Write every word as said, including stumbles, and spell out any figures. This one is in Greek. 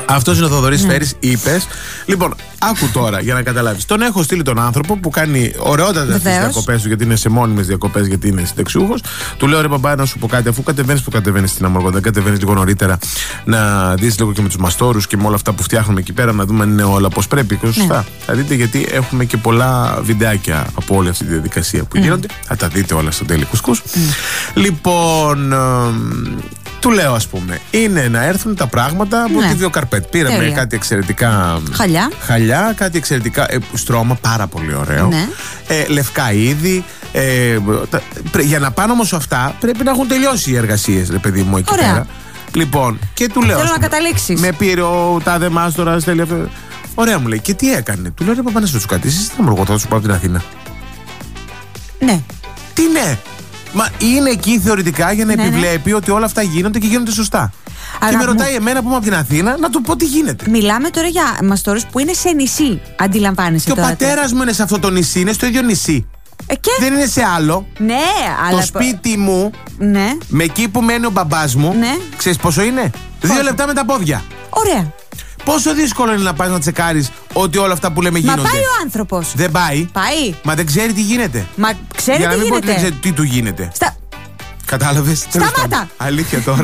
Αυτό είναι ο Θοδωρής Φέρης, είπες. Λοιπόν, άκου τώρα για να καταλάβεις. Τον έχω στείλει τον άνθρωπο που κάνει ωραιότατα τις διακοπές του, γιατί είναι σε μόνιμες διακοπές, γιατί είναι συνταξιούχος. Του λέω: ρε μπαμπά, να σου πω κάτι, αφού κατεβαίνεις που κατεβαίνεις στην Αμοργό, δεν κατεβαίνεις λίγο νωρίτερα να δεις λίγο και με τους μαστόρους και με όλα αυτά που φτιάχνουμε εκεί πέρα, να δούμε αν είναι όλα πώς πρέπει και σωστά. Ναι. Θα δείτε, γιατί έχουμε και πολλά βιντεάκια από όλη αυτή τη διαδικασία που mm. γίνονται. Θα τα δείτε όλα στο Daily Κουσκούς. Mm. Λοιπόν. Του λέω, ας πούμε, είναι να έρθουν τα πράγματα από ναι. τη Βιοκαρπέτ. Πήραμε Τέλεια. κάτι εξαιρετικά χαλιά, χαλιά κάτι εξαιρετικά ε, στρώμα, πάρα πολύ ωραίο. Ναι. Ε, λευκά είδη. Ε, τα, πρέ, για να πάνε όμως αυτά, πρέπει να έχουν τελειώσει οι εργασίες, ρε παιδί μου, εκεί Ωραία. πέρα. Λοιπόν, και του λέω. Θέλω να καταλήξεις. Με πήρε ο τάδε μάστορας. Ωραία, μου λέει, και τι έκανε. Του λέω: ρε παπά, να σου κάτι. Εσύ θα μου θα σου πάω από την Αθήνα. Ναι. Τι ναι. Μα είναι εκεί θεωρητικά για να ναι, επιβλέπει ναι. ότι όλα αυτά γίνονται και γίνονται σωστά. Αλλά και με ρωτάει μου... εμένα που είμαι από την Αθήνα να του πω τι γίνεται. Μιλάμε τώρα για μαστόρους που είναι σε νησί. Αντιλαμβάνεσαι. Και τώρα. ο πατέρας μου είναι σε αυτό το νησί, είναι στο ίδιο νησί. Ε, και... Δεν είναι σε άλλο. Ναι, αλλά. Το σπίτι μου, ναι. με εκεί που μένει ο μπαμπάς μου, ναι. ξέρεις πόσο είναι? Πόσο? Δύο λεπτά με τα πόδια. Ωραία. Πόσο δύσκολο είναι να πας να τσεκάρεις ότι όλα αυτά που λέμε γίνονται? Μα πάει ο άνθρωπος. Δεν πάει. Πάει. Μα δεν ξέρει τι γίνεται. Μα ξέρει για τι να μην γίνεται. πω ότι δεν ξέρει τι του γίνεται. Στα... Κατάλαβες? Σταμάτα. Αλήθεια τώρα.